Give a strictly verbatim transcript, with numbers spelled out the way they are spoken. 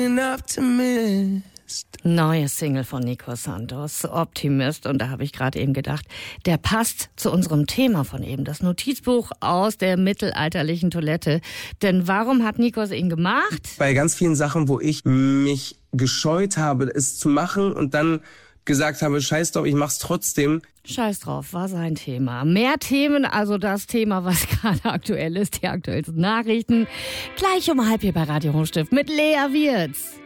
Neue Single von Nico Santos, Optimist. Und da habe ich gerade eben gedacht, der passt zu unserem Thema von eben, das Notizbuch aus der mittelalterlichen Toilette. Denn warum hat Nikos ihn gemacht? Bei ganz vielen Sachen, wo ich mich gescheut habe, es zu machen und dann gesagt habe, scheiß drauf, ich mach's trotzdem. Scheiß drauf, war sein Thema. Mehr Themen, also das Thema, was gerade aktuell ist, die aktuellsten Nachrichten. Gleich um halb hier bei Radio Hochstift mit Lea Wirtz.